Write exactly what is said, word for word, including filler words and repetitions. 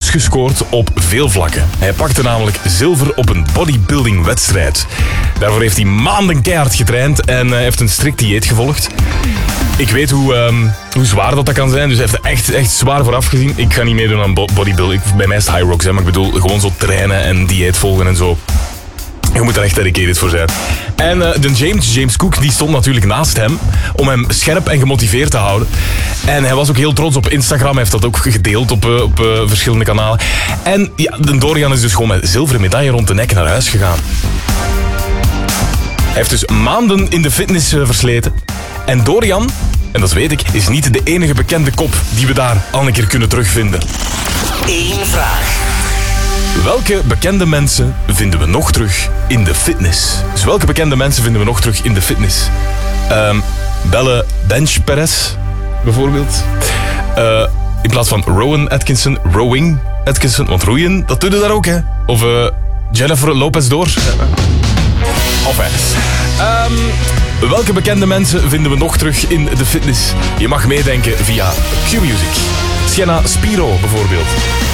goals gescoord op veel vlakken. Hij pakte namelijk zilver op een bodybuilding wedstrijd. Daarvoor heeft hij maanden keihard getraind en uh, heeft een strikt dieet gevolgd. Ik weet hoe, um, hoe zwaar dat, dat kan zijn, dus hij heeft er echt, echt zwaar voor afgezien. Ik ga niet meedoen aan bo- bodybuilding. Bij mij is het high rocks, hè, maar ik bedoel gewoon zo trainen en dieet volgen en zo. Je moet er echt dedicated voor zijn. En uh, de James, James Cook, die stond natuurlijk naast hem om hem scherp en gemotiveerd te houden. En hij was ook heel trots op Instagram. Hij heeft dat ook gedeeld op, uh, op uh, verschillende kanalen. En ja, de Dorian is dus gewoon met zilveren medaille rond de nek naar huis gegaan. Hij heeft dus maanden in de fitness uh, versleten. En Dorian, en dat weet ik, is niet de enige bekende kop die we daar al een keer kunnen terugvinden. Eén vraag. Welke bekende mensen vinden we nog terug in de fitness? Dus welke bekende mensen vinden we nog terug in de fitness? Um, Belle Bench Perez, bijvoorbeeld. Uh, in plaats van Rowan Atkinson, Rowing Atkinson. Want roeien, dat doe je daar ook, hè? Of uh, Jennifer Lopez door. Enfin. Um, welke bekende mensen vinden we nog terug in de fitness? Je mag meedenken via Q-Music. Sienna Spiro, bijvoorbeeld.